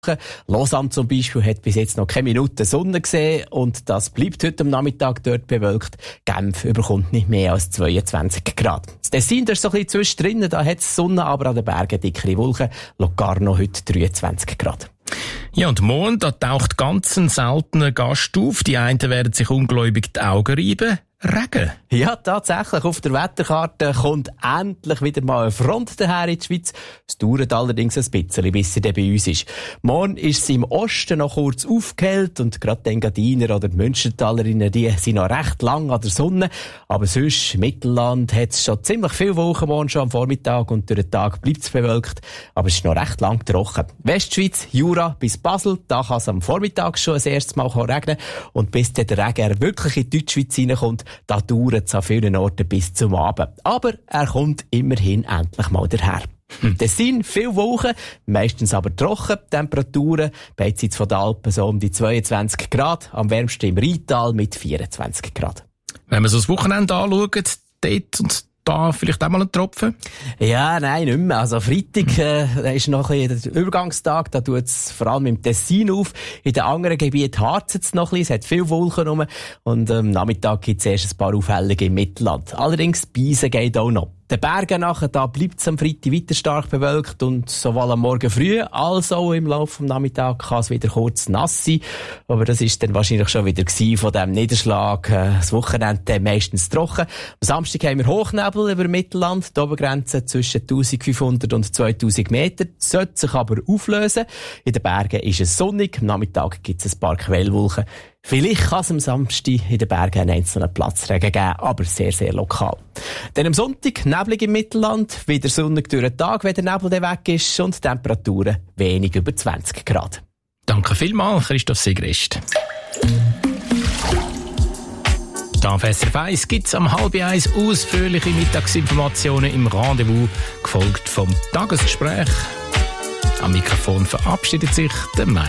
Lausanne zum Beispiel hat bis jetzt noch keine Minute Sonne gesehen und das bleibt heute am Nachmittag dort bewölkt. Genf überkommt nicht mehr als 22 Grad. Das Tessin, das ist so ein bisschen zwischendrin, da hat es Sonne, aber an den Bergen dickere Wolken. Locarno heute 23 Grad. Ja, und morgen, da taucht ganz ein seltener Gast auf. Die einen werden sich ungläubig die Augen reiben. Regen. Ja, tatsächlich. Auf der Wetterkarte kommt endlich wieder mal eine Front daher in die Schweiz. Es dauert allerdings ein bisschen, bis sie dann bei uns ist. Morgen ist sie im Osten noch kurz aufgehellt und gerade die Engadiner oder die Münstertalerinnen, die sind noch recht lang an der Sonne. Aber sonst, Mittelland, hat es schon ziemlich viele Wolken morgen schon am Vormittag und durch den Tag bleibt es bewölkt. Aber es ist noch recht lang trocken. Westschweiz, Jura bis Basel, da kann es am Vormittag schon das erste Mal regnen. Und bis dann der Regen wirklich in die Deutschschweiz reinkommt, da dauert es an vielen Orten bis zum Abend. Aber er kommt immerhin endlich mal daher. Das sind viele Wolken, meistens aber trocken. Temperaturen beidseits von den Alpen so um die 22 Grad, am wärmsten im Rheintal mit 24 Grad. Wenn man so das Wochenende anschaut, dort und da vielleicht auch mal ein Tropfen? Ja, nein, nicht mehr. Also Freitag ist noch ein bisschen der Übergangstag, da tut es vor allem im Tessin auf. In den anderen Gebieten harzt es noch ein bisschen, es hat viele Wolken rum und am Nachmittag gibt es erst ein paar Aufhellungen im Mittelland. Allerdings Beisen geht auch noch. Den Bergen nachher, da bleibt es am Freitag weiter stark bewölkt und sowohl am Morgen früh als auch im Laufe des Nachmittags kann es wieder kurz nass sein. Aber das ist dann wahrscheinlich schon wieder gewesen von dem Niederschlag. Das Wochenende meistens trocken. Am Samstag haben wir Hochnebel über Mittelland. Die Obergrenze zwischen 1500 und 2000 Meter. Das sollte sich aber auflösen. In den Bergen ist es sonnig. Am Nachmittag gibt es ein paar Quellwolken. Vielleicht kann es am Samstag in den Bergen einen einzelnen Platzregen geben, aber sehr, sehr lokal. Dann am Sonntag neblig im Mittelland, wieder sonnig durch den Tag, wenn der Nebel dann weg ist und Temperaturen wenig über 20 Grad. Danke vielmals, Christoph Sigrist. Da auf SRF 1 gibt es am 12:30 ausführliche Mittagsinformationen im Rendezvous, gefolgt vom Tagesgespräch. Am Mikrofon verabschiedet sich der Mai.